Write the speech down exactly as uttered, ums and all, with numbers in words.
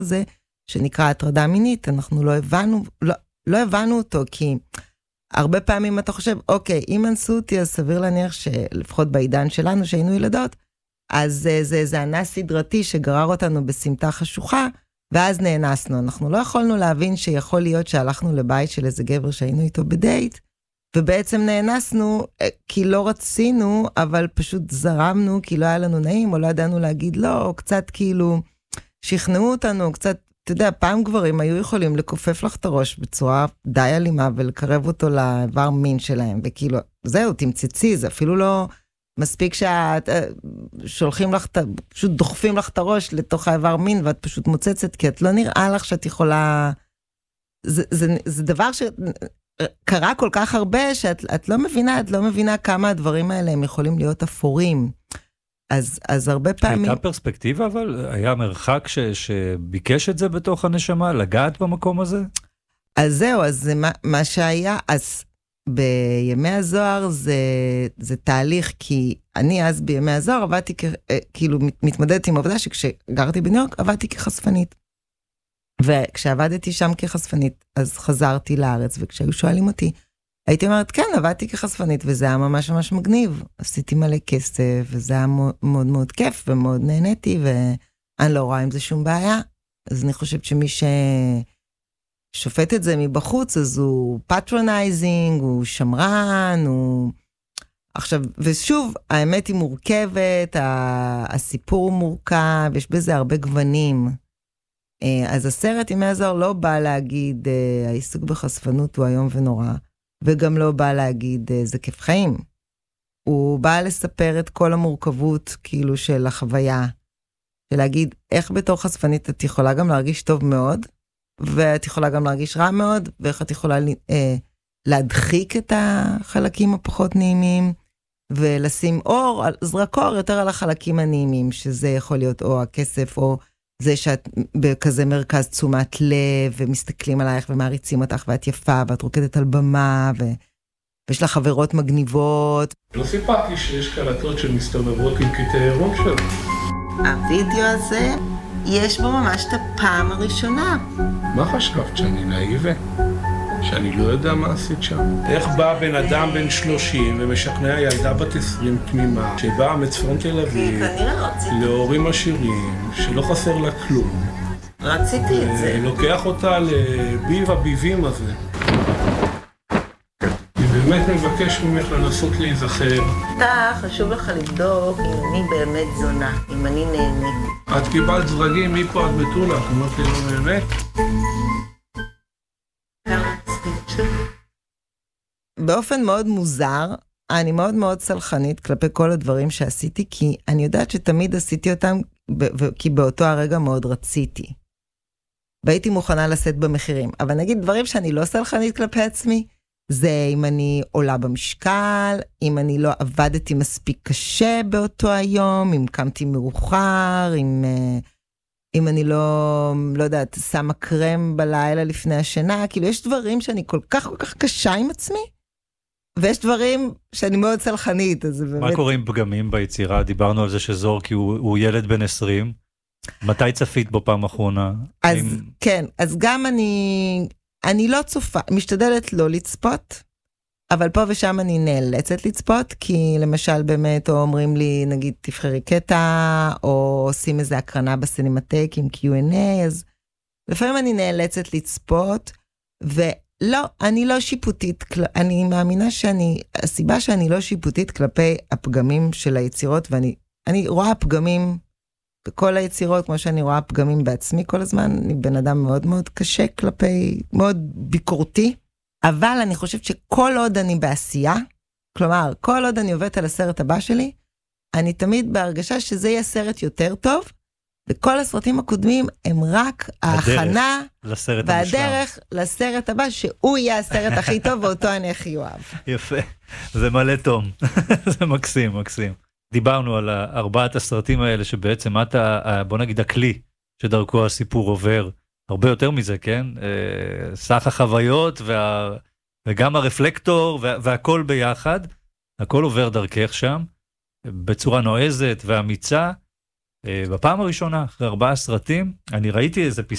הזה, שנקרא הטרדה מינית, אנחנו לא הבנו, לא, לא הבנו אותו, כי הרבה פעמים אתה חושב, אוקיי, אם אנסו אותי, אז סביר להניח שלפחות בעידן שלנו, שהיינו ילדות, אז זה, זה, זה ענה סדרתי שגרר אותנו בסמטה חשוכה, ואז נאנסנו. אנחנו לא יכולנו להבין שיכול להיות שהלכנו לבית של איזה גבר שהיינו איתו בדייט, ובעצם נאנסנו כי לא רצינו, אבל פשוט זרמנו, כי לא היה לנו נעים, או לא ידענו להגיד לא, או קצת כאילו שכנעו אותנו, קצת, אתה יודע, פעם גברים היו יכולים לקופף לך את הראש בצורה די אלימה, ולקרב אותו לאיבר מין שלהם, וכאילו, זהו, תמצצי, זה אפילו לא מספיק ששולחים לך, פשוט דוחפים לך את הראש לתוך האיבר מין, ואת פשוט מוצצת, כי את לא נראה לך שאת יכולה, זה, זה, זה דבר ש... קרה כל כך הרבה שאת את לא מבינה, את לא מבינה כמה הדברים האלה הם יכולים להיות אפורים. אז, אז הרבה פעמים... הייתה פרספקטיבה, אבל היה מרחק ש, שביקש את זה בתוך הנשמה, לגעת במקום הזה? אז זהו, אז זה מה, מה שהיה, אז בימי הזוהר זה, זה תהליך, כי אני אז בימי הזוהר עבדתי, כ, כאילו מתמודדת עם עבודה שכשגרתי בניו יורק, עבדתי כחשפנית. וכשעבדתי שם כחשפנית, אז חזרתי לארץ, וכשהיו שואלים אותי, הייתי אומרת, כן, עבדתי כחשפנית, וזה היה ממש ממש מגניב. עשיתי מלא כסף, וזה היה מאוד מאוד, מאוד כיף, ומאוד נהניתי, ואני לא רואה עם זה שום בעיה. אז אני חושבת שמי ששופט את זה מבחוץ, אז הוא פטרונייזינג, הוא שמרן, הוא... עכשיו, ושוב, האמת היא מורכבת, הסיפור מורכב, יש בזה הרבה גוונים. אז הסרט ימי הזוהר לא בא להגיד, העיסוק בחשפנות הוא היום ונורא, וגם לא בא להגיד, זה כיף חיים. הוא בא לספר את כל המורכבות, כאילו, של החוויה, ולהגיד, איך בתור חשפנית את יכולה גם להרגיש טוב מאוד, ואת יכולה גם להרגיש רע מאוד, ואיך את יכולה אה, להדחיק את החלקים הפחות נעימים, ולשים אור, זרקור יותר על החלקים הנעימים, שזה יכול להיות או הכסף, או זה שאת בכזה מרכז תשומת לב, ומסתכלים עלייך ומעריצים אותך, ואת יפה, ואת רוקדת על במה, ו... ויש לך חברות מגניבות. לא סיפרתי שיש קלטות שמסתובבות עם קטעי עירום שלו. הווידאו הזה, יש בו ממש את הפעם הראשונה. מה חשבת, שאני נאיבה? שאני לא יודע מה עשית שם? איך בא בן אדם בן שלושים ומשכנע ילדה בת עשרים תמימה, שבאה מצפון תל אביב, להורים עשירים, שלא חסר לה כלום. רציתי את זה. לוקח אותה לביב הביבים הזה. אני באמת מבקש ממך לנסות להיזכר. אתה, חשוב לך לבדוק אם אני באמת זונה, אם אני נהנית. את קיבלת זרגים מפה עד מטולה, את אומרת לי לא באמת? באופן מאוד מוזר, אני מאוד מאוד סלחנית כלפי כל הדברים שעשיתי, כי אני יודעת שתמיד עשיתי אותם, כי באותו הרגע מאוד רציתי. והייתי מוכנה לשאת במחירים. אבל נגיד דברים שאני לא סלחנית כלפי עצמי, זה אם אני עולה במשקל, אם אני לא עבדתי מספיק קשה באותו היום, אם קמתי מאוחר, אם... אם אני לא, לא יודעת, שמה קרם בלילה לפני השינה, כאילו יש דברים שאני כל כך כל כך קשה עם עצמי, ויש דברים שאני מאוד סלחנית, אז באמת... מה קורה עם פגמים ביצירה? דיברנו על זה שזורקי הוא, הוא ילד בן עשרים, מתי צפית בו פעם אחרונה? אז עם... כן, אז גם אני, אני לא צופה, משתדלת לא לצפות, אבל פה ושם אני נאלצת לצפות, כי למשל באמת אומרים לי, נגיד, תבחרי קטע, או עושים איזו הקרנה בסינמטק עם קיו אנד איי, אז לפעמים אני נאלצת לצפות, ולא, אני לא שיפוטית, אני מאמינה שאני, הסיבה שאני לא שיפוטית כלפי הפגמים של היצירות, ואני אני רואה פגמים בכל היצירות, כמו שאני רואה פגמים בעצמי כל הזמן, אני בן אדם מאוד מאוד קשה כלפי, מאוד ביקורתי, אבל אני חושבת שכל עוד אני בעשייה, כלומר, כל עוד אני עובדת על הסרט הבא שלי, אני תמיד בהרגשה שזה יהיה סרט יותר טוב, וכל הסרטים הקודמים הם רק ההכנה, לסרט והדרך לסרט הבא, שהוא יהיה הסרט הכי טוב, ואותו אני הכי אוהב. יפה, זה מלא תום, זה מקסים, מקסים. דיברנו על ארבעת הסרטים האלה, שבעצם אתה, בוא נגיד, הכלי שדרכו הסיפור עובר, הרבה יותר מזה, כן? סך החוויות וה... וגם הרפלקטור וה... והכל ביחד, הכל עובר דרכך שם, בצורה נועזת ואמיצה, בפעם הראשונה, אחרי ארבעה סרטים, אני ראיתי איזה